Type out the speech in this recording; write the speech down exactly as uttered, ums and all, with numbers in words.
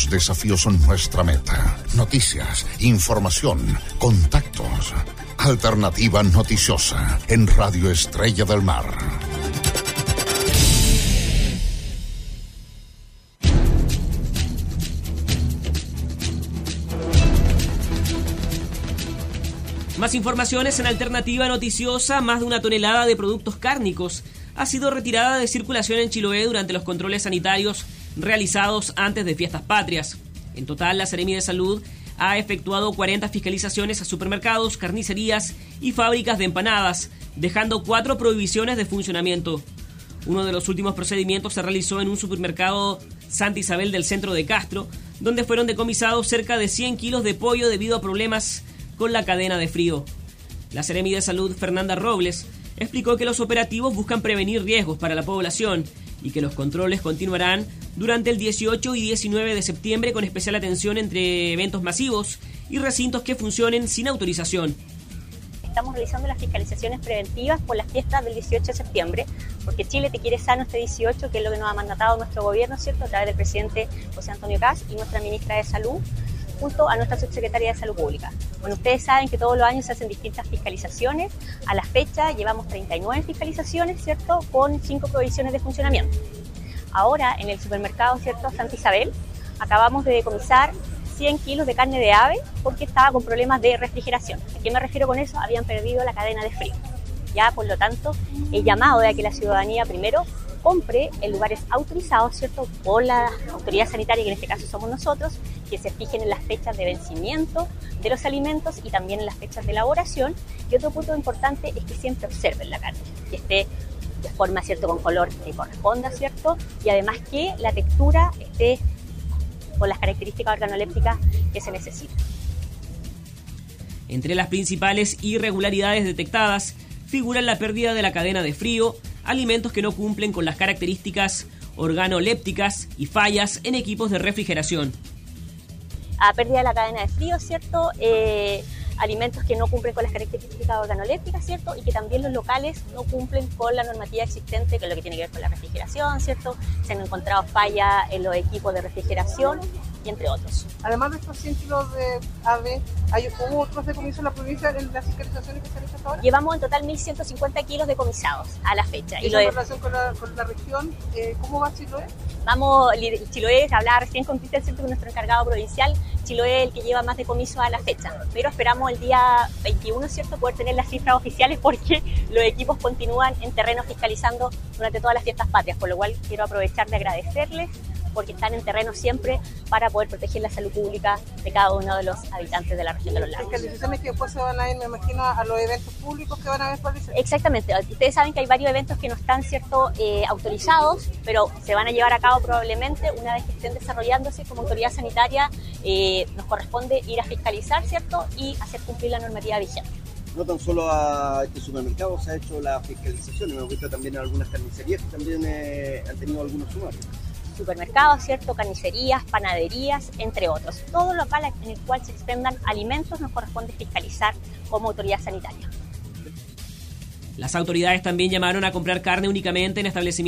Los desafíos son nuestra meta. Noticias, información, contactos. Alternativa Noticiosa en Radio Estrella del Mar. Más informaciones en Alternativa Noticiosa. Más de una tonelada de productos cárnicos ha sido retirada de circulación en Chiloé durante los controles sanitarios realizados antes de Fiestas Patrias. En total, la Seremi de Salud ha efectuado cuarenta fiscalizaciones a supermercados, carnicerías y fábricas de empanadas, dejando cuatro prohibiciones de funcionamiento. Uno de los últimos procedimientos se realizó en un supermercado Santa Isabel del centro de Castro, donde fueron decomisados cerca de cien kilos de pollo debido a problemas con la cadena de frío. La Seremi de Salud, Fernanda Robles, explicó que los operativos buscan prevenir riesgos para la población y que los controles continuarán durante el dieciocho y diecinueve de septiembre con especial atención entre eventos masivos y recintos que funcionen sin autorización. Estamos realizando las fiscalizaciones preventivas por las fiestas del dieciocho de septiembre, porque Chile te quiere sano este dieciocho, que es lo que nos ha mandatado nuestro gobierno, ¿cierto?, a través del presidente José Antonio Kast y nuestra ministra de Salud, junto a nuestra subsecretaria de Salud Pública. Bueno, ustedes saben que todos los años se hacen distintas fiscalizaciones. A la fecha llevamos treinta y nueve fiscalizaciones, ¿cierto?, con cinco prohibiciones de funcionamiento. Ahora, en el supermercado, ¿cierto?, Santa Isabel, acabamos de decomisar cien kilos de carne de ave porque estaba con problemas de refrigeración. ¿A qué me refiero con eso? Habían perdido la cadena de frío. Ya, por lo tanto, el llamado de que la ciudadanía primero compre en lugares autorizados, ¿cierto?, por la autoridad sanitaria, que en este caso somos nosotros, que se fijen en las fechas de vencimiento de los alimentos y también en las fechas de elaboración. Y otro punto importante es que siempre observen la carne, que esté de forma, ¿cierto?, con color que corresponda, ¿cierto?, y además que la textura esté con las características organolépticas que se necesitan. Entre las principales irregularidades detectadas figuran la pérdida de la cadena de frío, alimentos que no cumplen con las características organolépticas y fallas en equipos de refrigeración. A pérdida de la cadena de frío, ¿cierto? Eh, alimentos que no cumplen con las características organolépticas, ¿cierto? Y que también los locales no cumplen con la normativa existente, que es lo que tiene que ver con la refrigeración, ¿cierto? Se han encontrado fallas en los equipos de refrigeración y entre otros. Además de estos cien kilos de ave, ¿hay, ¿hubo otros decomisos en la provincia en las fiscalizaciones que se han hecho hasta ahora? Llevamos en total mil ciento cincuenta kilos decomisados a la fecha. ¿Y, y lo en de... relación con la, con la región, eh, cómo va Chiloé? Vamos, Chiloé, hablaba recién con Cristian, ¿cierto?, con nuestro encargado provincial. Chiloé es el que lleva más decomisos a la fecha, pero esperamos el día veintiuno, ¿cierto?, poder tener las cifras oficiales, porque los equipos continúan en terreno fiscalizando durante todas las fiestas patrias, por lo cual quiero aprovechar de agradecerles porque están en terreno siempre para poder proteger la salud pública de cada uno de los habitantes de la región de los lagos. Fiscalizaciones que después se van a ir, me imagino, a los eventos públicos que van a haber por liceo. Exactamente. Ustedes saben que hay varios eventos que no están, ¿cierto?, eh, autorizados, pero se van a llevar a cabo probablemente una vez que estén desarrollándose. Como autoridad sanitaria eh, nos corresponde ir a fiscalizar, ¿cierto?, y hacer cumplir la normativa vigente. No tan solo a este supermercado se ha hecho la fiscalización, hemos visto también algunas carnicerías que también eh, han tenido algunos sumarios. Supermercados, ¿cierto?, carnicerías, panaderías, entre otros. Todo local en el cual se expendan alimentos nos corresponde fiscalizar como autoridad sanitaria. Las autoridades también llamaron a comprar carne únicamente en establecimientos